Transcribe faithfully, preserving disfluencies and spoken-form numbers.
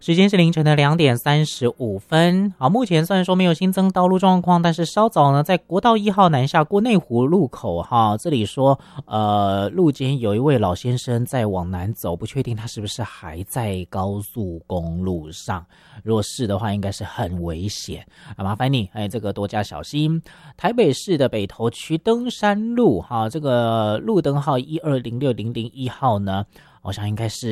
时间是凌晨的两点三十五分。好，目前虽然说没有新增道路状况，但是稍早呢，在国道一号南下过内湖路口哈，这里说呃路肩有一位老先生在往南走，不确定他是不是还在高速公路上。如果是的话，应该是很危险啊，麻烦你哎这个多加小心。台北市的北投区登山路哈，这个路灯号一二零六零零一号呢，我想应该是。